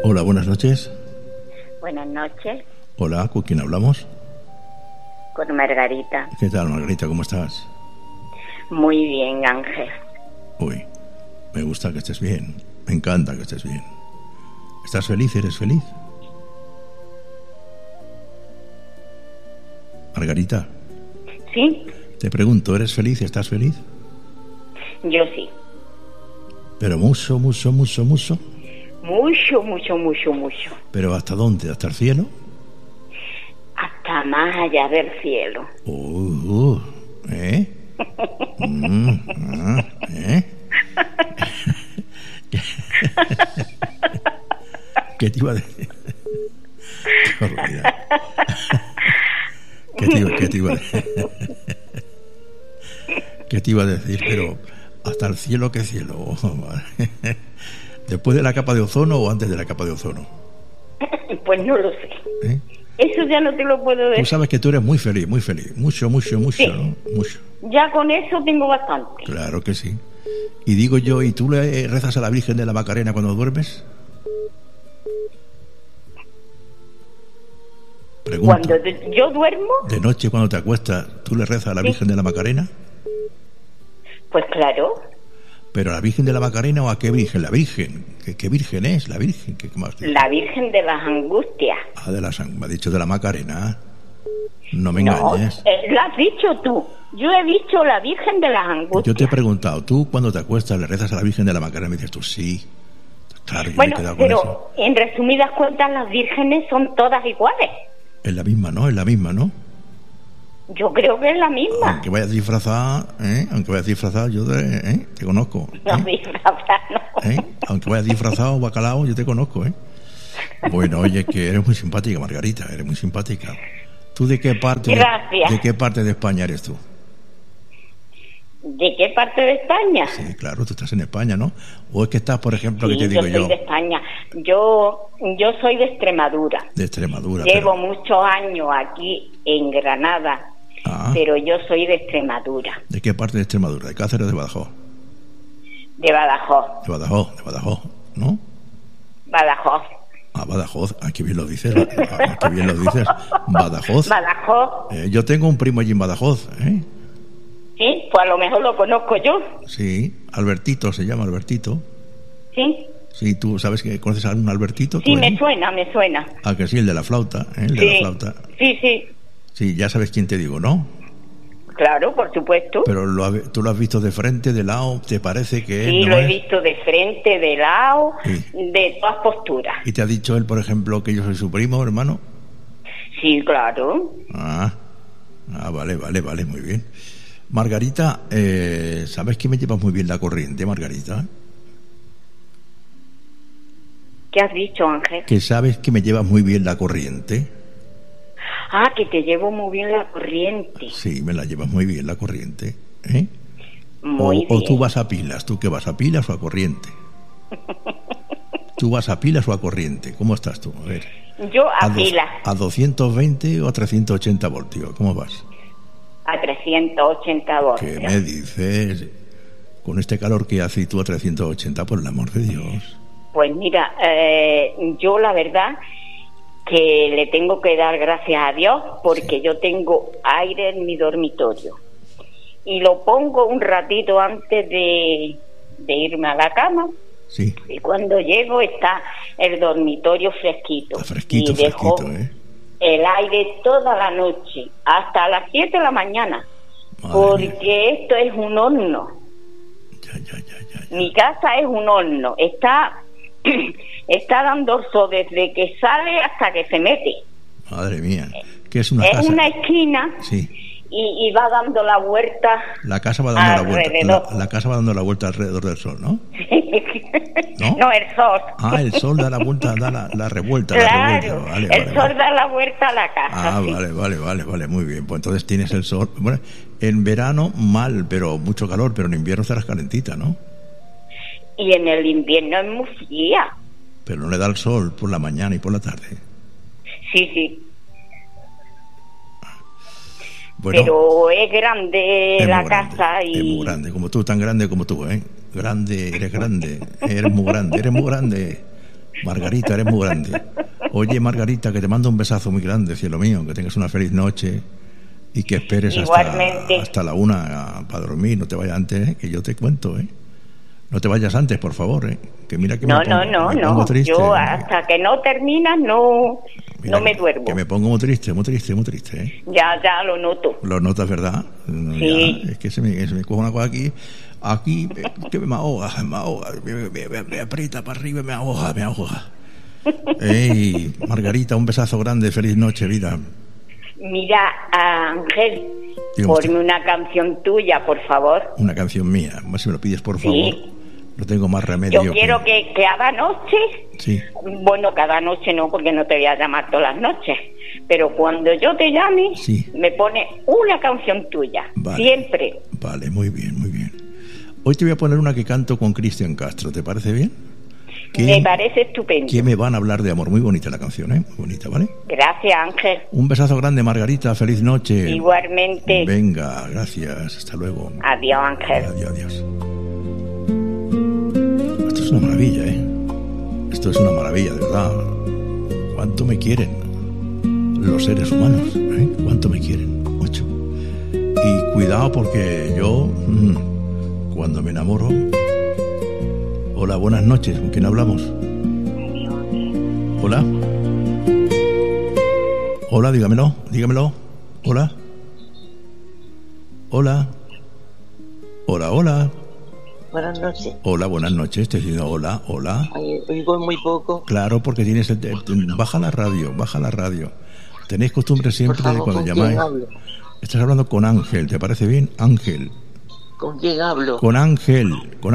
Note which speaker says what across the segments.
Speaker 1: Hola, buenas noches.
Speaker 2: Buenas noches.
Speaker 1: Hola, ¿con quién hablamos?
Speaker 2: Con Margarita.
Speaker 1: ¿Qué tal, Margarita? ¿Cómo estás?
Speaker 2: Muy bien, Ángel.
Speaker 1: Uy, me gusta que estés bien. Me encanta que estés bien. ¿Estás feliz? ¿Eres feliz? Margarita.
Speaker 2: ¿Sí?
Speaker 1: Te pregunto, ¿eres feliz? ¿Estás feliz?
Speaker 2: Yo sí.
Speaker 1: Pero mucho, mucho, mucho, mucho.
Speaker 2: Mucho, mucho, mucho, mucho.
Speaker 1: ¿Pero hasta dónde? ¿Hasta el cielo?
Speaker 2: Hasta más allá del cielo.
Speaker 1: ¿Eh? ¿Eh? ¿Qué te iba a decir? Qué horroridad. ¿Qué te iba a decir? ¿Qué te iba a decir? Pero hasta el cielo, ¿qué cielo? ¿Después de la capa de ozono o antes de la capa de ozono?
Speaker 2: Pues no lo sé.
Speaker 1: ¿Eh?
Speaker 2: Eso ya no te lo puedo decir.
Speaker 1: Tú sabes que tú eres muy feliz, muy feliz. Mucho, mucho, mucho,
Speaker 2: sí.
Speaker 1: ¿no? Mucho.
Speaker 2: Ya con eso tengo bastante.
Speaker 1: Claro que sí. Y digo yo, ¿y tú le rezas a la Virgen de la Macarena cuando duermes? Pregunto.
Speaker 2: Cuando yo duermo...
Speaker 1: De noche, cuando te acuestas, ¿tú le rezas a la Virgen de la Macarena?
Speaker 2: Pues claro.
Speaker 1: ¿Pero a la Virgen de la Macarena o a qué Virgen? La Virgen. ¿Qué Virgen es la Virgen? ¿Qué más?
Speaker 2: La Virgen de las Angustias.
Speaker 1: Ah, me ha dicho de la Macarena. No me engañes.
Speaker 2: No, lo has dicho tú. Yo he dicho la Virgen de las Angustias.
Speaker 1: Yo te he preguntado, ¿tú cuando te acuestas le rezas a la Virgen de la Macarena? Me dices tú, sí. Claro, yo
Speaker 2: bueno,
Speaker 1: me he quedado con
Speaker 2: pero
Speaker 1: eso.
Speaker 2: En resumidas cuentas las vírgenes son todas iguales.
Speaker 1: Es la misma, ¿no? Es la misma, ¿no?
Speaker 2: Yo creo que es la misma.
Speaker 1: Aunque vayas disfrazada, yo te conozco.
Speaker 2: No, disfrazada, no.
Speaker 1: Aunque vayas disfrazado, bacalao, yo te conozco, ¿eh? Bueno, oye, que eres muy simpática, Margarita, eres muy simpática. ¿Tú de qué parte?
Speaker 2: Gracias.
Speaker 1: ¿De qué parte de España eres tú?
Speaker 2: ¿De qué parte de España?
Speaker 1: Sí, claro, tú estás en España, ¿no? ¿O es que estás, por ejemplo,
Speaker 2: sí,
Speaker 1: que te digo yo?
Speaker 2: Soy de España. Yo soy de Extremadura.
Speaker 1: De Extremadura.
Speaker 2: Llevo muchos años aquí en Granada, pero yo soy de Extremadura.
Speaker 1: ¿De qué parte de Extremadura? ¿De Cáceres o de Badajoz?
Speaker 2: De Badajoz.
Speaker 1: De Badajoz, ¿no?
Speaker 2: Badajoz.
Speaker 1: Ah, Badajoz, qué bien lo dices, qué bien lo dices. Badajoz.
Speaker 2: Badajoz.
Speaker 1: Yo tengo un primo allí en Badajoz, ¿eh?
Speaker 2: Sí, pues a lo mejor lo conozco yo.
Speaker 1: Sí, Albertito, se llama Albertito.
Speaker 2: Sí.
Speaker 1: Sí, ¿tú sabes que conoces a algún Albertito?
Speaker 2: Sí, me suena.
Speaker 1: Ah, que sí, el de la flauta, ¿eh? El de la flauta.
Speaker 2: Sí.
Speaker 1: Sí, ya sabes quién te digo, ¿no?
Speaker 2: Claro, por supuesto.
Speaker 1: Pero tú lo has visto de frente, de lado, ¿te parece que
Speaker 2: sí,
Speaker 1: no
Speaker 2: lo he visto de frente, de lado,
Speaker 1: sí.
Speaker 2: De todas posturas.
Speaker 1: ¿Y te ha dicho él, por ejemplo, que yo soy su primo, hermano?
Speaker 2: Sí, claro.
Speaker 1: Vale, muy bien. Margarita, ¿sabes que me llevas muy bien la corriente, Margarita?
Speaker 2: ¿Qué has dicho, Ángel?
Speaker 1: Que sabes que me llevas muy bien la corriente.
Speaker 2: Que te llevo muy bien la corriente.
Speaker 1: Sí, me la llevas muy bien la corriente, ¿eh?
Speaker 2: Muy bien.
Speaker 1: O tú vas a pilas, ¿tú qué vas a pilas o a corriente? ¿Tú vas a pilas o a corriente? ¿Cómo estás tú? A ver.
Speaker 2: Yo a pilas.
Speaker 1: ¿A 220 o a 380 voltios? ¿Cómo vas?
Speaker 2: A 380 voltios.
Speaker 1: ¿Qué me dices? Con este calor que hace y tú a 380, por el amor de Dios.
Speaker 2: Pues mira, yo la verdad que le tengo que dar gracias a Dios porque yo tengo aire en mi dormitorio y lo pongo un ratito antes de irme a la cama.
Speaker 1: Sí.
Speaker 2: Y cuando llego está el dormitorio fresquito.
Speaker 1: Está fresquito,
Speaker 2: y dejo el aire toda la noche hasta las 7 de la mañana. Madre porque mía. Esto es un horno. Ya. Mi casa es un horno. Está dando el sol desde que sale hasta que se mete.
Speaker 1: Madre mía. ¿Qué es una casa?
Speaker 2: Es una esquina.
Speaker 1: Sí.
Speaker 2: Y va dando la vuelta.
Speaker 1: La casa va dando la vuelta. La casa va dando la vuelta alrededor del sol, ¿no?
Speaker 2: No, el sol.
Speaker 1: El sol da la vuelta, da la revuelta.
Speaker 2: Claro,
Speaker 1: Vale,
Speaker 2: el sol da la vuelta a la casa.
Speaker 1: Sí. Vale, muy bien. Pues entonces tienes el sol. Bueno, en verano mal, pero mucho calor, pero en invierno estarás calentita, ¿no?
Speaker 2: Y en el invierno es muy fría.
Speaker 1: Pero no le da el sol por la mañana y por la tarde.
Speaker 2: Sí.
Speaker 1: Bueno,
Speaker 2: pero es grande la casa y...
Speaker 1: Es muy grande, como tú, tan grande como tú, ¿eh? Grande, eres muy grande. Margarita, eres muy grande. Oye, Margarita, que te mando un besazo muy grande, cielo mío, que tengas una feliz noche y que esperes hasta la 1 para dormir. No te vayas antes, que yo te cuento, ¿eh? No te vayas antes, por favor, ¿eh? Que mira que me pongo triste.
Speaker 2: Yo hasta que no terminas no me duermo.
Speaker 1: Que me pongo muy triste, ¿eh?
Speaker 2: Ya lo noto.
Speaker 1: Lo notas, ¿verdad?
Speaker 2: Sí.
Speaker 1: Ya, es que se me coge una cosa aquí que me ahoga, me aprieta para arriba, me ahoga. Ey, Margarita, un besazo grande, feliz noche, vida.
Speaker 2: Mira, Ángel, ponme una canción tuya, por favor.
Speaker 1: Una canción mía, si me lo pides, por favor.
Speaker 2: Sí.
Speaker 1: No tengo más remedio.
Speaker 2: Yo quiero que cada noche,
Speaker 1: sí.
Speaker 2: Bueno, cada noche no, porque no te voy a llamar todas las noches, pero cuando yo te llame,
Speaker 1: sí,
Speaker 2: me pone una canción tuya, vale, siempre.
Speaker 1: Vale, muy bien. Hoy te voy a poner una que canto con Cristian Castro, ¿te parece bien?
Speaker 2: Me parece estupendo.
Speaker 1: Que me van a hablar de amor. Muy bonita la canción, ¿eh? Muy bonita, ¿vale?
Speaker 2: Gracias, Ángel.
Speaker 1: Un besazo grande, Margarita. Feliz noche.
Speaker 2: Igualmente.
Speaker 1: Venga, gracias. Hasta luego.
Speaker 2: Adiós, Ángel.
Speaker 1: Adiós. Esto es una maravilla, ¿eh? Esto es una maravilla, de verdad. ¿Cuánto me quieren los seres humanos? ¿Eh? ¿Cuánto me quieren? Mucho. Y cuidado porque yo, cuando me enamoro... Hola, buenas noches. ¿Con quién hablamos? Hola. Hola, dígamelo. Hola.
Speaker 3: Buenas noches.
Speaker 1: Hola, buenas noches. Te digo hola.
Speaker 3: Oigo muy poco.
Speaker 1: Claro, porque tienes baja la radio. Tenéis costumbre siempre de cuando llamáis. Estás hablando con Ángel, ¿te parece bien? Ángel.
Speaker 3: ¿Con quién hablo?
Speaker 1: Con Ángel.
Speaker 3: ¿Con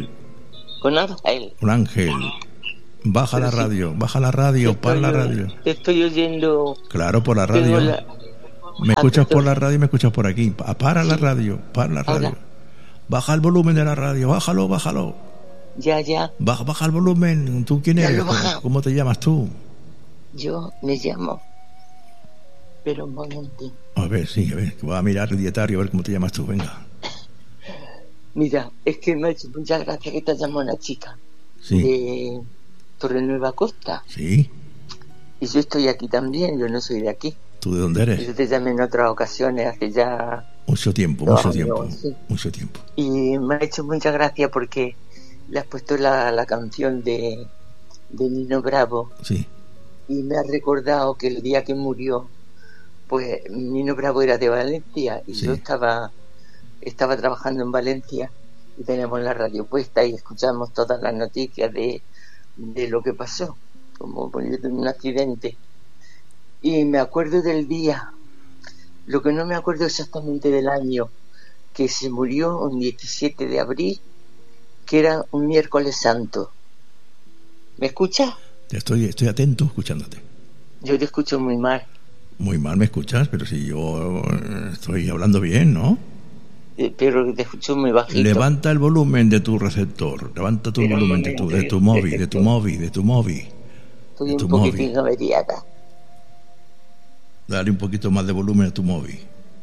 Speaker 3: Ángel?
Speaker 1: Baja la radio, para la radio.
Speaker 3: Te estoy oyendo.
Speaker 1: Claro, por la radio. Me escuchas por la radio y me escuchas por aquí. Para la radio.
Speaker 3: Ahora.
Speaker 1: Baja el volumen de la radio, bájalo.
Speaker 3: Ya.
Speaker 1: Baja el volumen. ¿Tú quién eres? ¿Cómo te llamas tú?
Speaker 3: Yo me llamo. Pero un momento.
Speaker 1: A ver, voy a mirar el dietario a ver cómo te llamas tú, venga.
Speaker 3: Mira, es que me ha hecho mucha gracia que te llamó una chica.
Speaker 1: Sí.
Speaker 3: De Torrenueva Costa.
Speaker 1: Sí.
Speaker 3: Y yo estoy aquí también, yo no soy de aquí.
Speaker 1: ¿Tú de dónde eres?
Speaker 3: Yo te llamé en otras ocasiones hace ya...
Speaker 1: Mucho tiempo.
Speaker 3: Sí.
Speaker 1: Mucho tiempo.
Speaker 3: Y me ha hecho mucha gracia porque le has puesto la canción de Nino Bravo.
Speaker 1: Sí.
Speaker 3: Y me ha recordado que el día que murió, pues Nino Bravo era de Valencia y sí. Yo estaba trabajando en Valencia y teníamos la radio puesta y escuchamos todas las noticias de lo que pasó, como murió en un accidente. Y me acuerdo del día, lo que no me acuerdo exactamente del año, que se murió un 17 de abril, que era un miércoles santo. ¿Me escuchas?
Speaker 1: Estoy atento escuchándote.
Speaker 3: Yo te escucho muy mal.
Speaker 1: Muy mal me escuchas, pero si yo estoy hablando bien, ¿no?
Speaker 3: Pero te escucho muy bajito.
Speaker 1: Levanta el volumen de tu receptor, levanta tu volumen de tu móvil.
Speaker 3: Estoy un poquitín averiada.
Speaker 1: Dale un poquito más de volumen a tu móvil.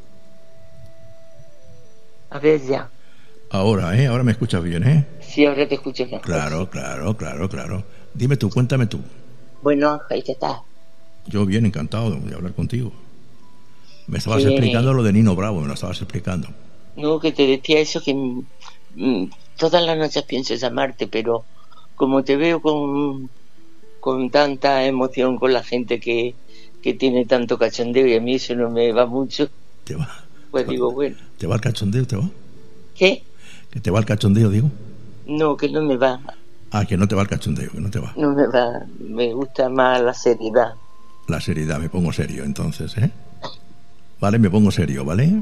Speaker 3: A ver ya.
Speaker 1: Ahora me escuchas bien, ¿eh?
Speaker 3: Sí, ahora te escucho mejor.
Speaker 1: Claro. Dime tú, cuéntame tú.
Speaker 3: Bueno, ahí está.
Speaker 1: Yo bien encantado de hablar contigo. Me estabas explicando lo de Nino Bravo, me lo estabas explicando.
Speaker 3: No, que te decía eso, que todas las noches pienso llamarte, pero como te veo con tanta emoción con la gente que tiene tanto cachondeo y a mí eso no me va mucho.
Speaker 1: ¿Te va?
Speaker 3: Pues digo, bueno.
Speaker 1: ¿Te va el cachondeo, te va?
Speaker 3: ¿Qué?
Speaker 1: ¿Que te va el cachondeo, digo?
Speaker 3: No, que no me va.
Speaker 1: Ah, que no te va el cachondeo, que no te va.
Speaker 3: No me va, me gusta más la seriedad.
Speaker 1: La seriedad, me pongo serio entonces, ¿eh? Vale, me pongo serio, ¿vale?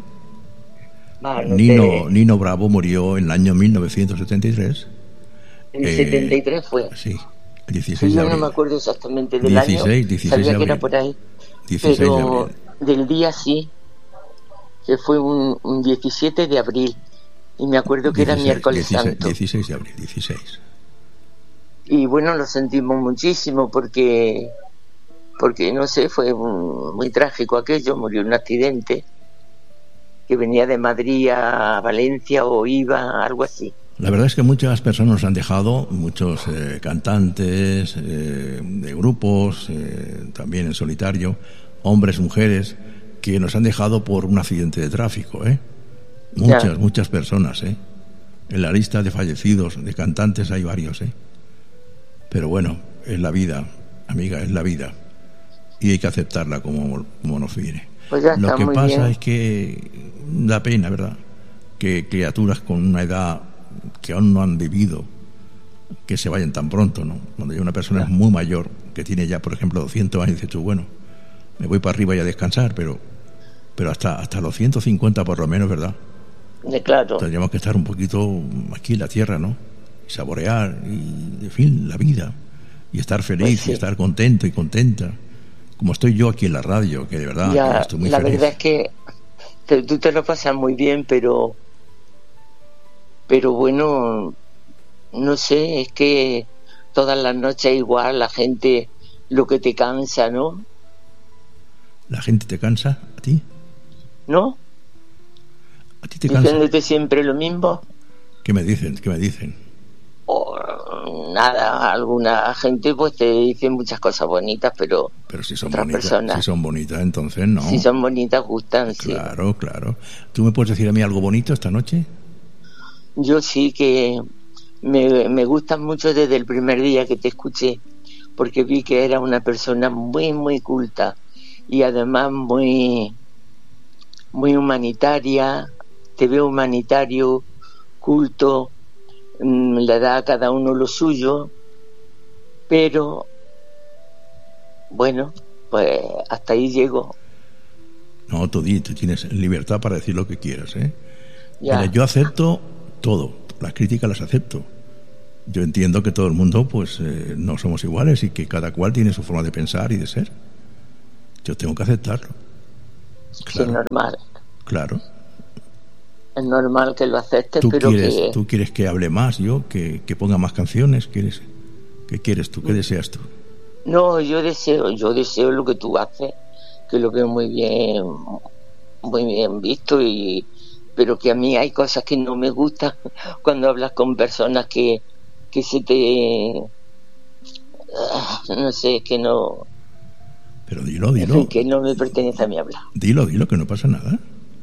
Speaker 1: Nino Bravo murió en el año 1973.
Speaker 3: ¿En el 73 fue?
Speaker 1: Sí, el 16 de abril.
Speaker 3: Yo no me acuerdo exactamente del año.
Speaker 1: 16
Speaker 3: sabía
Speaker 1: de abril.
Speaker 3: Que era por ahí.
Speaker 1: 16
Speaker 3: pero
Speaker 1: de abril.
Speaker 3: Del día sí, que fue un 17 de abril. Y me acuerdo que era miércoles santo.
Speaker 1: 16 de abril, 16.
Speaker 3: Y bueno, lo sentimos muchísimo porque no sé, fue muy trágico aquello. Murió en un accidente que venía de Madrid a Valencia o iba, algo así.
Speaker 1: La verdad es que muchas personas nos han dejado, muchos cantantes de grupos, también en solitario, hombres, mujeres, que nos han dejado por un accidente de tráfico, muchas personas, En la lista de fallecidos, de cantantes, hay varios, Pero bueno, es la vida, amiga, es la vida. Y hay que aceptarla como nos viene.
Speaker 3: Pues ya
Speaker 1: Lo
Speaker 3: está,
Speaker 1: que
Speaker 3: muy
Speaker 1: pasa
Speaker 3: bien.
Speaker 1: es que da pena, ¿verdad? Que criaturas con una edad que aún no han vivido, que se vayan tan pronto, ¿no? Cuando ya una persona es muy mayor, que tiene ya, por ejemplo, 200 años, y dices tú, bueno, me voy para arriba y a descansar, pero hasta los 150 por lo menos, ¿verdad?
Speaker 3: Claro.
Speaker 1: Tendríamos que estar un poquito aquí en la tierra, ¿no? Y saborear, y, en fin, la vida. Y estar feliz,
Speaker 3: Pues sí.
Speaker 1: y estar contento y contenta. Como estoy yo aquí en la radio, que de verdad
Speaker 3: Ya,
Speaker 1: estoy muy
Speaker 3: la
Speaker 1: feliz.
Speaker 3: verdad es que tú te lo pasas muy bien, pero bueno, no sé, es que todas las noches igual la gente lo que te cansa, ¿no?
Speaker 1: ¿La gente te cansa? ¿A ti?
Speaker 3: ¿No?
Speaker 1: ¿A ti te cansa?
Speaker 3: Diciéndote siempre lo mismo.
Speaker 1: ¿Qué me dicen? ¿Qué me dicen?
Speaker 3: O nada, alguna gente pues te dice muchas cosas bonitas, pero
Speaker 1: si son
Speaker 3: otras
Speaker 1: bonitas,
Speaker 3: personas,
Speaker 1: si son bonitas, entonces no.
Speaker 3: si son bonitas gustan, sí.
Speaker 1: Claro. ¿Tú me puedes decir a mí algo bonito esta noche?
Speaker 3: Yo sí que me gustan mucho desde el primer día que te escuché, porque vi que era una persona muy, muy culta y además muy, muy humanitaria. Te veo humanitario, culto, le da a cada uno lo suyo, pero bueno, pues hasta ahí llego.
Speaker 1: No, tú tienes libertad para decir lo que quieras,
Speaker 3: Ya.
Speaker 1: Mira, yo acepto todo, las críticas las acepto. Yo entiendo que todo el mundo pues no somos iguales y que cada cual tiene su forma de pensar y de ser. Yo tengo que aceptarlo. Claro,
Speaker 3: Sí, normal.
Speaker 1: Claro.
Speaker 3: Es normal que lo aceptes,
Speaker 1: ¿Tú
Speaker 3: pero
Speaker 1: quieres que hable más yo, que ponga más canciones? ¿Qué quieres tú? ¿Qué deseas tú?
Speaker 3: No, yo deseo lo que tú haces, que lo veo muy bien visto, pero que a mí hay cosas que no me gustan cuando hablas con personas que se te, no sé, que no,
Speaker 1: Pero dilo,
Speaker 3: en fin, que no me pertenece a mí hablar.
Speaker 1: Dilo, que no pasa nada.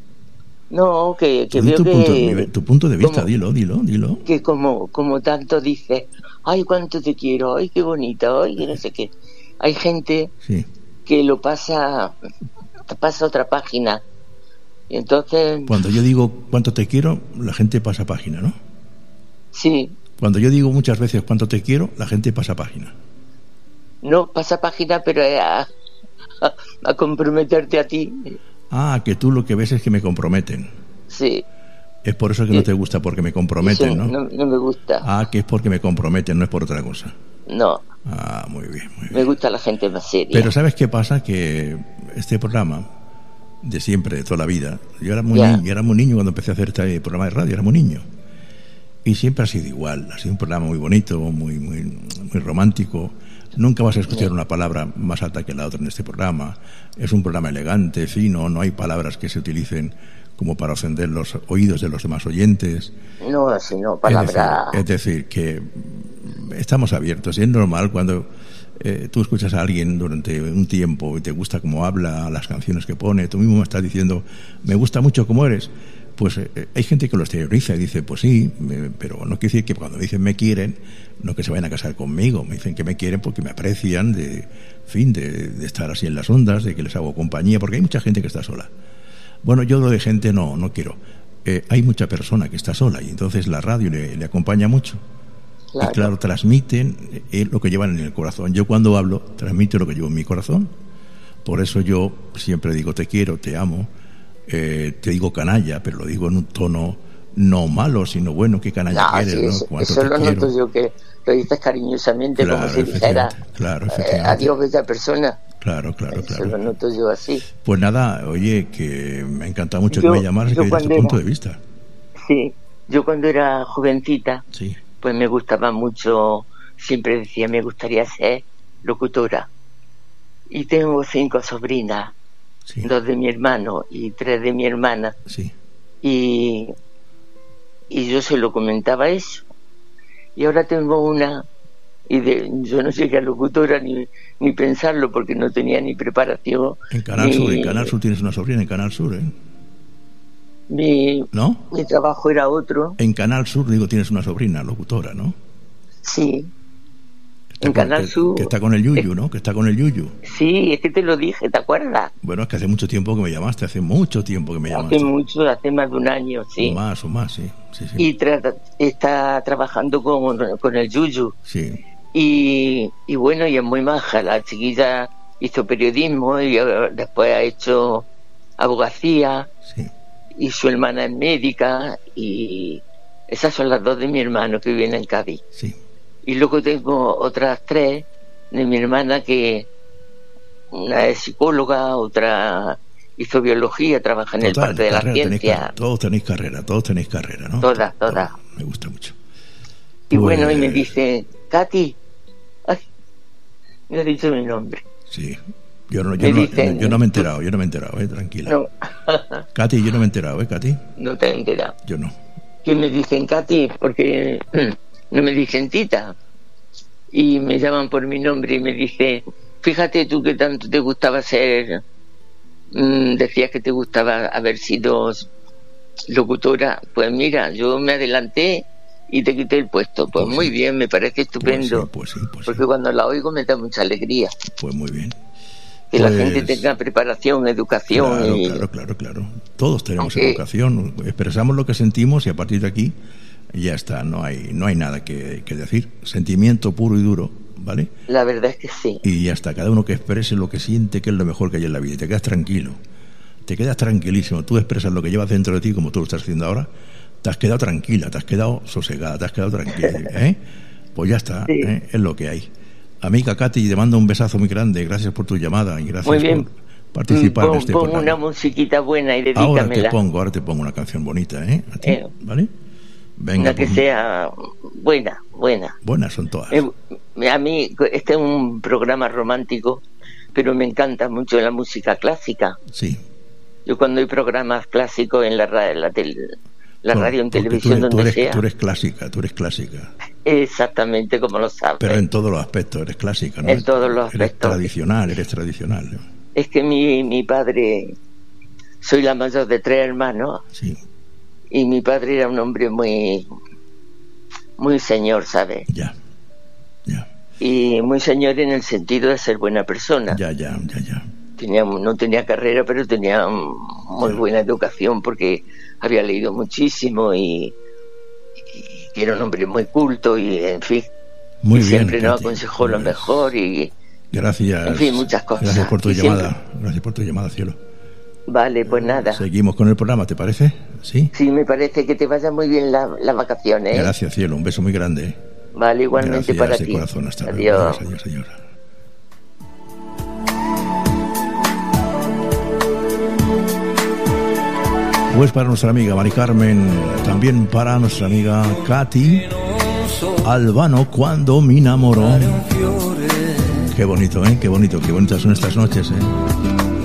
Speaker 3: No, que
Speaker 1: Tú
Speaker 3: veo
Speaker 1: tu punto de vista,
Speaker 3: como,
Speaker 1: dilo.
Speaker 3: que como tanto dices, ay, cuánto te quiero, ay, qué bonita, ay, que no sé qué. Hay gente
Speaker 1: Sí.
Speaker 3: que lo pasa a otra página. Y entonces,
Speaker 1: Cuando yo digo cuánto te quiero, la gente pasa página, ¿no?
Speaker 3: sí,
Speaker 1: Cuando yo digo muchas veces cuánto te quiero, la gente pasa página.
Speaker 3: no pasa página, pero a comprometerte a ti.
Speaker 1: Ah, que tú lo que ves es que me comprometen.
Speaker 3: Sí.
Speaker 1: Es por eso que no te gusta, porque me comprometen,
Speaker 3: Eso
Speaker 1: ¿no?
Speaker 3: No me gusta.
Speaker 1: Ah, que es porque me comprometen, no es por otra cosa.
Speaker 3: No,
Speaker 1: Ah, muy bien.
Speaker 3: me gusta la gente más seria.
Speaker 1: Pero ¿sabes qué pasa? Que este programa, de siempre, de toda la vida, yo era muy niño cuando empecé a hacer este programa de radio, era muy niño. Y siempre ha sido igual, ha sido un programa muy bonito, muy romántico. Nunca vas a escuchar una palabra más alta que la otra en este programa. Es un programa elegante, fino, no hay palabras que se utilicen como para ofender los oídos de los demás oyentes.
Speaker 3: No, sino palabra.
Speaker 1: Es decir, que estamos abiertos. Y es normal cuando tú escuchas a alguien durante un tiempo y te gusta cómo habla, las canciones que pone, tú mismo me estás diciendo, me gusta mucho cómo eres. Pues hay gente que lo exterioriza y dice, pues sí, pero no quiere decir que cuando dicen me quieren, no que se vayan a casar conmigo. Me dicen que me quieren porque me aprecian, de estar así en las ondas, de que les hago compañía, porque hay mucha gente que está sola. Bueno, yo lo de gente no quiero. Hay mucha persona que está sola y entonces la radio le acompaña mucho.
Speaker 3: Claro.
Speaker 1: Y claro, transmiten lo que llevan en el corazón. Yo cuando hablo, transmito lo que llevo en mi corazón. Por eso yo siempre digo te quiero, te amo. Te digo canalla, pero lo digo en un tono no malo, sino bueno, qué canalla eres,
Speaker 3: sí,
Speaker 1: ¿no?
Speaker 3: eso lo noto yo, que lo dices cariñosamente,
Speaker 1: claro,
Speaker 3: como si dijera adiós, bella persona.
Speaker 1: Claro.
Speaker 3: Eso lo noto yo así.
Speaker 1: Pues nada, oye, que me ha encantado mucho que me llamaras y que dieras tu punto de vista.
Speaker 3: Sí, yo cuando era jovencita,
Speaker 1: sí,
Speaker 3: pues me gustaba mucho, siempre decía, me gustaría ser locutora. Y tengo 5 sobrinas. Sí. 2 de mi hermano y 3 de mi hermana.
Speaker 1: Sí.
Speaker 3: Y y yo se lo comentaba eso. Y ahora tengo una, yo no llegué a locutora ni pensarlo, porque no tenía ni preparación.
Speaker 1: En Canal Sur tienes una sobrina, en Canal Sur, ¿eh? ¿No?
Speaker 3: Mi trabajo era otro.
Speaker 1: En Canal Sur, digo, tienes una sobrina locutora, ¿no?
Speaker 3: Sí. En Canal Sur.
Speaker 1: Que está con el Yuyu, ¿no? Que está con el Yuyu.
Speaker 3: Sí, es que te lo dije, ¿te acuerdas?
Speaker 1: Bueno, es que hace mucho tiempo que me llamaste, hace mucho tiempo que me llamaste.
Speaker 3: Hace más de un año, sí.
Speaker 1: O más, sí.
Speaker 3: Y está trabajando con el Yuyu.
Speaker 1: Sí.
Speaker 3: Y bueno, y es muy maja. La chiquilla hizo periodismo y después ha hecho abogacía.
Speaker 1: Sí.
Speaker 3: Y su hermana es médica, y esas son las dos de mi hermano que viven en Cádiz.
Speaker 1: Sí.
Speaker 3: Y luego tengo otras 3 de mi hermana, que una es psicóloga, otra hizo biología, trabaja en el Parque de la Ciencia.
Speaker 1: Todos tenéis carrera, ¿no?
Speaker 3: Todas.
Speaker 1: Me gusta mucho.
Speaker 3: Y bueno, y me dice, Katy, ay, me ha dicho mi nombre.
Speaker 1: Sí. Yo no me he enterado, tranquila.
Speaker 3: No.
Speaker 1: Katy, yo no me he enterado, Katy.
Speaker 3: No te he enterado.
Speaker 1: Yo no.
Speaker 3: Que me dicen Katy, porque no me dicen Tita. Y me llaman por mi nombre y me dice, fíjate tú que tanto te gustaba ser, decías que te gustaba haber sido locutora. Pues mira, yo me adelanté y te quité el puesto. Pues muy bien, me parece estupendo.
Speaker 1: Pues sí.
Speaker 3: Porque cuando la oigo me da mucha alegría.
Speaker 1: Pues muy bien.
Speaker 3: Que la gente tenga preparación, educación.
Speaker 1: Claro. Todos tenemos educación, expresamos lo que sentimos y a partir de aquí ya está, no hay nada que decir. Sentimiento puro y duro, ¿vale?
Speaker 3: La verdad es que sí.
Speaker 1: Y ya está, cada uno que exprese lo que siente, que es lo mejor que hay en la vida, y te quedas tranquilo, te quedas tranquilísimo. Tú expresas lo que llevas dentro de ti, como tú lo estás haciendo ahora, te has quedado tranquila, te has quedado sosegada, te has quedado tranquila, ¿eh? Pues ya está,
Speaker 3: sí.
Speaker 1: Es lo que hay. Amiga Katy, te mando un besazo muy grande. Gracias por tu llamada y gracias por participar en este programa.
Speaker 3: Pon una musiquita buena y dedícamela.
Speaker 1: Ahora te pongo una canción bonita, ¿eh? ¿A ti? ¿Vale? Venga.
Speaker 3: Una que sea buena.
Speaker 1: Buenas son todas.
Speaker 3: A mí, este es un programa romántico, pero me encanta mucho la música clásica.
Speaker 1: Sí.
Speaker 3: Yo cuando hay programas clásicos en la radio, en televisión, donde sea.
Speaker 1: Tú eres clásica.
Speaker 3: Exactamente, como lo sabes.
Speaker 1: Pero en todos los aspectos eres clásica, ¿no?
Speaker 3: En todos los aspectos.
Speaker 1: Eres tradicional. ¿No?
Speaker 3: Es que mi padre, soy la mayor de 3 hermanos.
Speaker 1: Sí.
Speaker 3: Y mi padre era un hombre muy señor, ¿sabes?
Speaker 1: Ya.
Speaker 3: Y muy señor en el sentido de ser buena persona.
Speaker 1: Ya.
Speaker 3: No tenía carrera, pero tenía muy buena educación, porque había leído muchísimo y era un hombre muy culto y, en fin,
Speaker 1: muy bien,
Speaker 3: siempre nos aconsejó lo mejor y...
Speaker 1: Gracias.
Speaker 3: En fin, muchas cosas.
Speaker 1: Gracias por tu llamada. Gracias por tu llamada, cielo.
Speaker 3: Vale, pues nada.
Speaker 1: Seguimos con el programa, ¿te parece? Sí.
Speaker 3: Sí, me parece. Que te vayan muy bien las vacaciones.
Speaker 1: Gracias, cielo. Un beso muy grande.
Speaker 3: Vale, igualmente. Gracias, para ti.
Speaker 1: Corazón. Hasta
Speaker 3: Adiós.
Speaker 1: Luego. Adiós, señora. Pues para nuestra amiga Mari Carmen, también para nuestra amiga Katy Albano, Cuando me enamoró. Qué bonito, qué bonitas son estas noches,